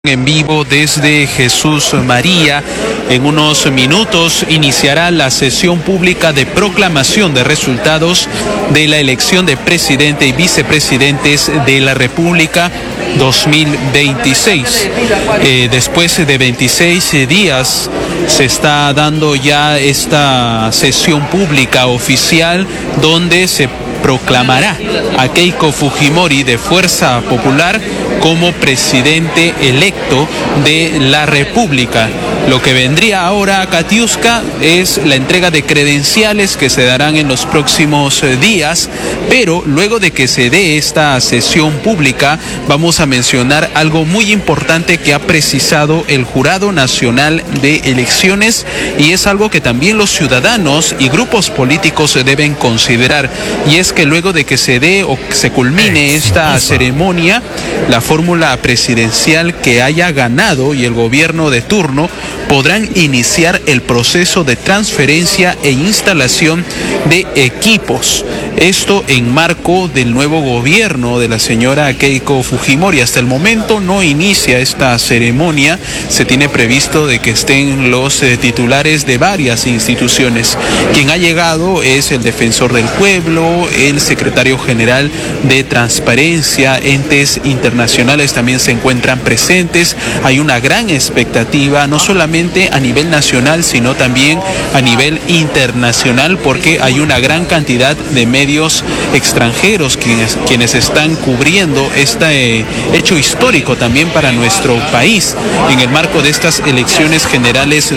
En vivo desde Jesús María. En unos minutos iniciará la sesión pública de proclamación de resultados de la elección de presidente y vicepresidentes de la República 2026. Después de 26 días se está dando ya esta sesión pública oficial donde se proclamará a Keiko Fujimori de Fuerza Popular como presidente electo de la República. Lo que vendría ahora, Katiuska, es la entrega de credenciales que se darán en los próximos días, pero luego de que se dé esta sesión pública, vamos a mencionar algo muy importante que ha precisado el Jurado Nacional de Elecciones, y es algo que también los ciudadanos y grupos políticos deben considerar, y es que luego de que se dé o se culmine esta ceremonia, la fórmula presidencial que haya ganado y el gobierno de turno podrán iniciar el proceso de transferencia e instalación de equipos. Esto en marco del nuevo gobierno de la señora Keiko Fujimori. Hasta el momento no inicia esta ceremonia. Se tiene previsto de que estén los titulares de varias instituciones. Quien ha llegado es el defensor del pueblo, el secretario general de Transparencia, entes internacionales también se encuentran presentes. Hay una gran expectativa, no solamente a nivel nacional, sino también a nivel internacional, porque hay una gran cantidad de medios extranjeros quienes están cubriendo este hecho histórico también para nuestro país en el marco de estas elecciones generales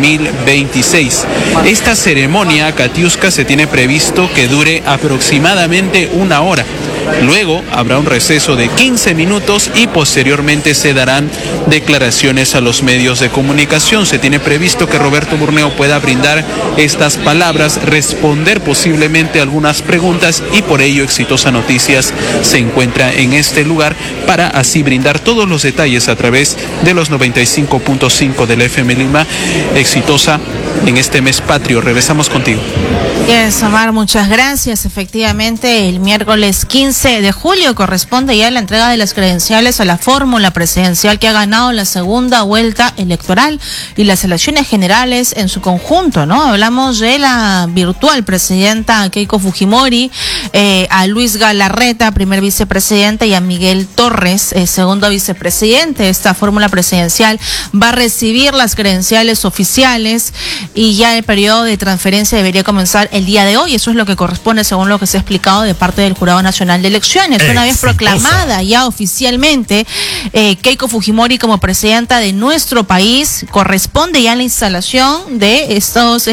2026. Esta ceremonia, Katiuska, se tiene previsto que dure aproximadamente una hora. Luego habrá un receso de 15 minutos y posteriormente se darán declaraciones a los medios de comunicación. Se tiene previsto que Roberto Burneo pueda brindar estas palabras, responder posiblemente algunas preguntas, y por ello Exitosa Noticias se encuentra en este lugar para así brindar todos los detalles a través de los 95.5 del FM Lima. Exitosa, en este mes patrio, regresamos contigo. Yes, Omar, muchas gracias. Efectivamente, el miércoles 15 de julio corresponde ya la entrega de las credenciales a la fórmula presidencial que ha ganado la segunda vuelta electoral y las elecciones generales en su conjunto, ¿no? Hablamos de la virtual presidenta Keiko Fujimori, a Luis Galarreta, primer vicepresidente, y a Miguel Torres, segundo vicepresidente. Esta fórmula presidencial va a recibir las credenciales oficiales y ya el periodo de transferencia debería comenzar el día de hoy. Eso es lo que corresponde según lo que se ha explicado de parte del Jurado Nacional de Elecciones. Una vez proclamada ya oficialmente Keiko Fujimori como presidenta de nuestro país, corresponde ya la instalación de estos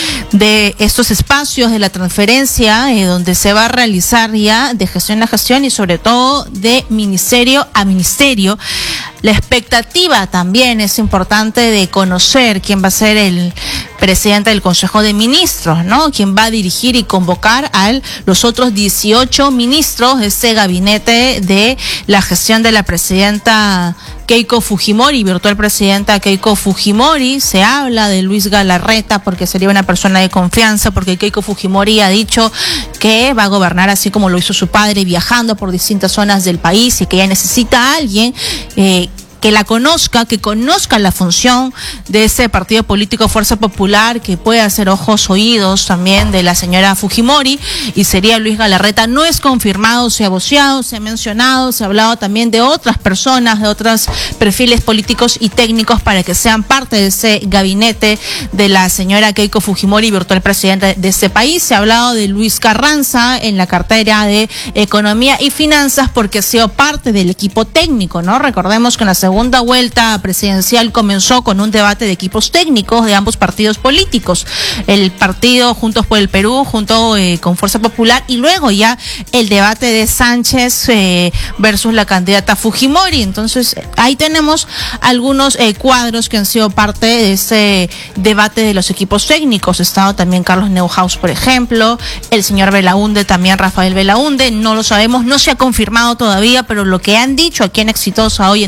espacios de la transferencia, donde se va a realizar ya de gestión a gestión y sobre todo de ministerio a ministerio. La expectativa también es importante de conocer quién va a ser el presidente del Consejo de Ministros, ¿no? Quién va a dirigir y convocar a los otros 18 ministros de este gabinete de la gestión de la presidenta Keiko Fujimori, virtual presidenta Keiko Fujimori. Se habla de Luis Galarreta porque sería una persona de confianza, porque Keiko Fujimori ha dicho que va a gobernar así como lo hizo su padre, viajando por distintas zonas del país, y que ella necesita a alguien que la conozca, que conozca la función de ese partido político Fuerza Popular, que puede hacer ojos, oídos también de la señora Fujimori, y sería Luis Galarreta. No es confirmado, se ha voceado, se ha mencionado, se ha hablado también de otras personas, de otros perfiles políticos y técnicos para que sean parte de ese gabinete de la señora Keiko Fujimori, virtual presidenta de este país. Se ha hablado de Luis Carranza en la cartera de Economía y Finanzas, porque ha sido parte del equipo técnico, ¿no? Recordemos que en la segunda vuelta presidencial comenzó con un debate de equipos técnicos de ambos partidos políticos, el partido Juntos por el Perú junto con Fuerza Popular, y luego ya el debate de Sánchez versus la candidata Fujimori. Entonces ahí tenemos algunos cuadros que han sido parte de ese debate de los equipos técnicos. Ha estado también Carlos Neuhaus, por ejemplo, el señor Belaunde, también Rafael Belaunde. No lo sabemos, no se ha confirmado todavía, pero lo que han dicho aquí en Exitosa hoy en horas de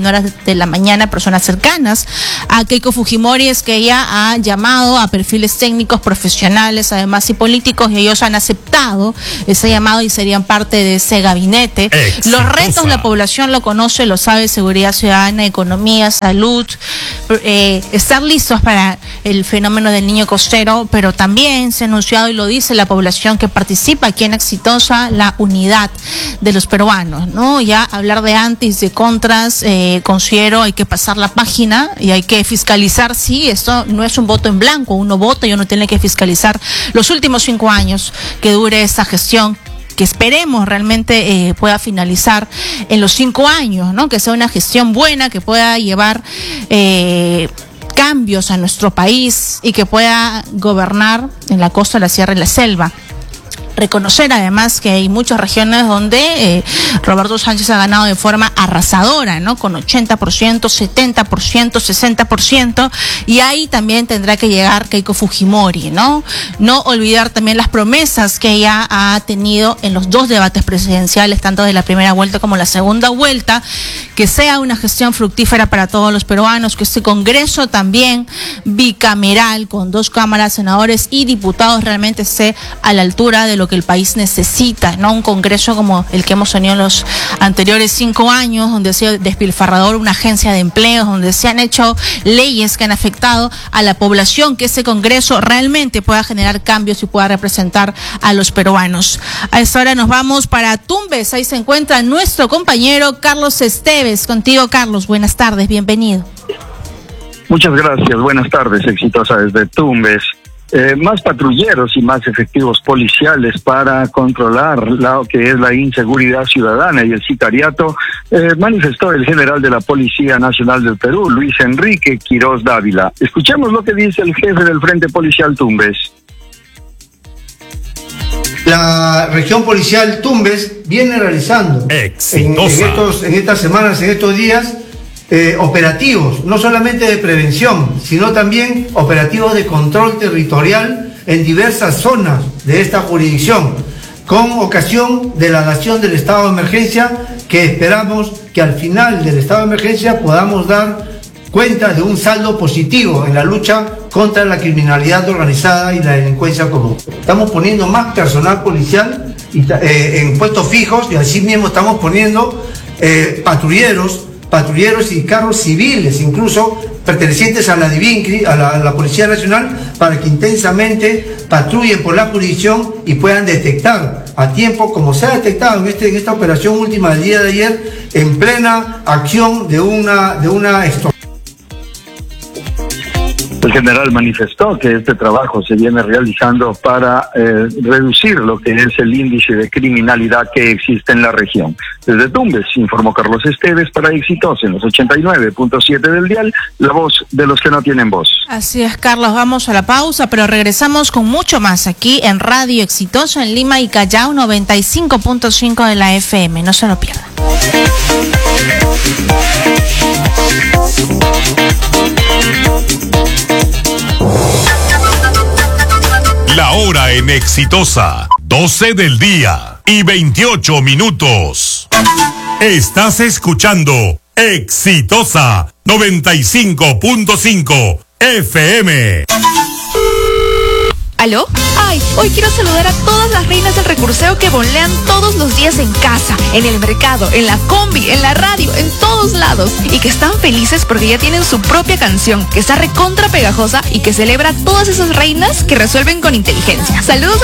de la mañana, personas cercanas a Keiko Fujimori, es que ella ha llamado a perfiles técnicos, profesionales, además y políticos, y ellos han aceptado ese llamado y serían parte de ese gabinete. Exitosa. Los retos la población lo conoce, lo sabe: seguridad ciudadana, economía, salud, estar listos para el fenómeno del niño costero, pero también se ha anunciado, y lo dice la población que participa aquí en Exitosa, la unidad de los peruanos, ¿no? Ya hablar de antis, de contras, considero hay que pasar la página y hay que fiscalizar. Sí, esto no es un voto en blanco, uno vota y uno tiene que fiscalizar los últimos 5 años que dure esta gestión, que esperemos realmente pueda finalizar en los 5 años, ¿no? Que sea una gestión buena, que pueda llevar cambios a nuestro país y que pueda gobernar en la costa, la sierra y la selva. Reconocer además que hay muchas regiones donde Roberto Sánchez ha ganado de forma arrasadora, ¿no? Con 80%, 70%, 60%, y ahí también tendrá que llegar Keiko Fujimori, ¿no? No olvidar también las promesas que ella ha tenido en los 2 debates presidenciales, tanto de la primera vuelta como la segunda vuelta, que sea una gestión fructífera para todos los peruanos, que este Congreso también bicameral, con 2 cámaras, senadores y diputados, realmente esté a la altura de lo que el país necesita, no un Congreso como el que hemos tenido en los anteriores 5 años, donde ha sido despilfarrador una agencia de empleos, donde se han hecho leyes que han afectado a la población, que ese Congreso realmente pueda generar cambios y pueda representar a los peruanos. A esta hora nos vamos para Tumbes, ahí se encuentra nuestro compañero Carlos Esteves. Contigo, Carlos, buenas tardes, bienvenido. Muchas gracias, buenas tardes, Exitosa desde Tumbes. Más patrulleros y más efectivos policiales para controlar lo que es la inseguridad ciudadana y el sicariato, manifestó el general de la Policía Nacional del Perú, Luis Enrique Quiroz Dávila. Escuchemos lo que dice el jefe del Frente Policial Tumbes. La región policial Tumbes viene realizando en estas semanas, en estos días, operativos, no solamente de prevención, sino también operativos de control territorial en diversas zonas de esta jurisdicción, con ocasión de la dación del estado de emergencia, que esperamos que al final del estado de emergencia podamos dar cuenta de un saldo positivo en la lucha contra la criminalidad organizada y la delincuencia común. Estamos poniendo más personal policial en puestos fijos, y así mismo estamos poniendo patrulleros y carros civiles, incluso pertenecientes a la DIVINCRI, a la Policía Nacional, para que intensamente patrullen por la jurisdicción y puedan detectar a tiempo, como se ha detectado en esta operación última del día de ayer, en plena acción de una extorsión. El general manifestó que este trabajo se viene realizando para reducir lo que es el índice de criminalidad que existe en la región. Desde Tumbes, informó Carlos Esteves para Exitosa en los 89.7 del dial, la voz de los que no tienen voz. Así es, Carlos, vamos a la pausa, pero regresamos con mucho más aquí en Radio Exitosa en Lima y Callao, 95.5 de la FM. No se lo pierdan. La hora en Exitosa, 12 del día y 28 minutos. Estás escuchando Exitosa 95.5 FM. ¿Aló? Ay, hoy quiero saludar a todas las reinas del recurseo que volean todos los días en casa, en el mercado, en la combi, en la radio, en todos lados, y que están felices porque ya tienen su propia canción, que está recontra pegajosa y que celebra todas esas reinas que resuelven con inteligencia. Saludos